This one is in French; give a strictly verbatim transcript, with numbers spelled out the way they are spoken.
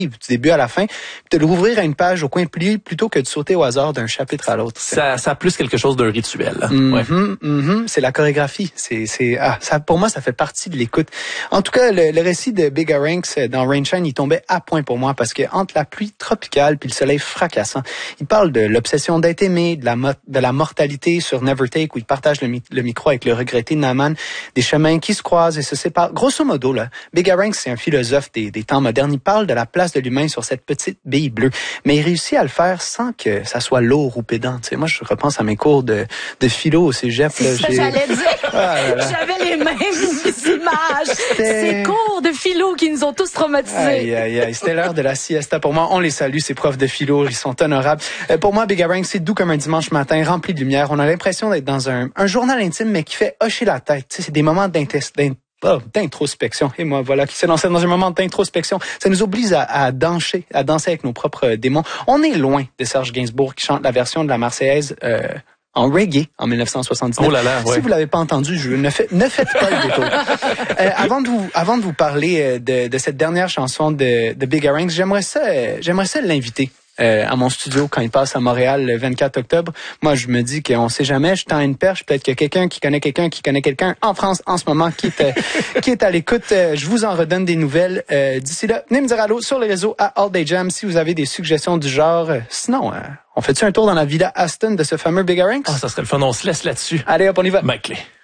du début à la fin, puis de l'ouvrir à une page au coin de pli plutôt que de sauter au hasard d'un chapitre à l'autre. Ça, ça a plus quelque chose d'un rituel. Mm-hmm, ouais. mm-hmm, c'est la chorégraphie. C'est, c'est, ah, ça, pour moi, ça fait partie de l'écoute. En tout cas, le, le récit de Bigarynx dans Rain Shine, il tombait à point pour moi parce que entre la pluie tropicale puis le soleil fracassant, il parle de l'obsession d'être aimé, de la, mo- de la mortalité sur Nevertake où il partage le, mi- le micro avec le regretté Naaman, des chemins qui se croisent et se séparent. Grosso modo, là, Bigarynx, c'est un philosophe des, des temps modernes. Il parle de la place de l'humain sur cette petite bille bleue, mais il réussit à le faire sans que ça soit lourd ou pédant. Tu sais, moi, je repense à mes cours de, de philo au cégep. C'est là, ça, j'ai... j'allais dire. Ah, là, là. J'avais les mêmes images. Ces cours de philo qui nous ont tous traumatisés. Aïe, aïe, aïe. C'était l'heure de la siesta. Pour moi, on les salue, ces profs de philo. Ils sont honorables. Euh, pour moi, Bigarynx, c'est doux comme un dimanche matin, rempli de lumière. On a l'impression d'être dans un, un journal intime, mais qui fait hocher la tête. Tu sais, c'est des moments d'intest... Oh, d'introspection. Et moi, voilà, qui s'est lancé dans un moment d'introspection. Ça nous oblige à, à danser, à danser avec nos propres démons. On est loin de Serge Gainsbourg qui chante la version de la Marseillaise euh, en reggae en dix-neuf cent soixante-dix-neuf. Oh là là, ouais. Si vous l'avez pas entendu, je ne, fais, ne faites pas le détour. euh, avant de vous, avant de vous parler de, de cette dernière chanson de, de Bigarynx, j'aimerais ça, euh, j'aimerais ça l'inviter. Euh, à mon studio quand il passe à Montréal le vingt-quatre octobre. Moi, je me dis qu'on sait jamais, je tends une perche, peut-être qu'il y a quelqu'un qui connaît quelqu'un qui connaît quelqu'un en France en ce moment qui est, euh, qui est à l'écoute. Euh, je vous en redonne des nouvelles. Euh, d'ici là, venez me dire allô sur les réseaux à All Day Jam si vous avez des suggestions du genre. Euh, sinon, euh, on fait-tu un tour dans la Villa Aston de ce fameux Bigarynx? Ah, ça serait le fun, on se laisse là-dessus. Allez hop, on y va. Mike Clé.